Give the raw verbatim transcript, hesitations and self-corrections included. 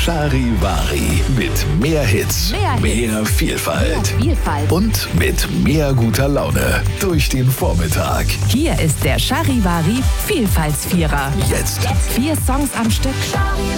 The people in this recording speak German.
Charivari. Mit mehr Hits, Mehr Hits. mehr Vielfalt. Mehr Vielfalt. Und mit mehr guter Laune durch den Vormittag. Hier ist der Charivari Vielfaltsvierer. Jetzt. Vier Songs am Stück.